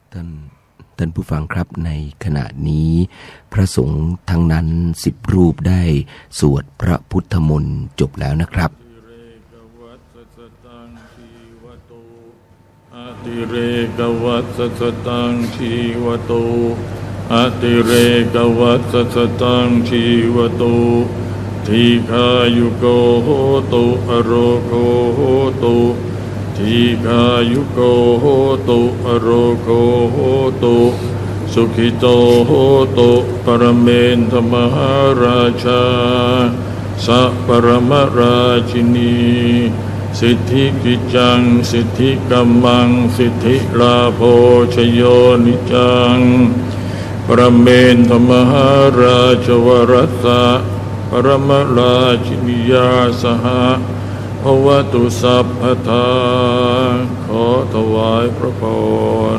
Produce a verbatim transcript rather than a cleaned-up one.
ท่านท่านผู้ฟังครับในขณะนี้พระสงฆ์ทั้งนั้นสิบรูปได้สวดพระพุทธมนต์จบแล้วนะครับอติเรกวัสสตังชีวโตอติเรกวัสสตังชีวโตทีฆายุโกโหตุอโรโกโหตุทีฆายุโกโหตุอโรโกโหตุสุขิโตโหตุปรเมนทมหาราชาสัพปรมราชินีสิทธิกิจจังสิทธิกัมมังสิทธิลาโภชโยนิจังปรเมนทมหาราชวรัสสะปรมราชินียาสหะภวตุสัพพทาขอถวายพระพร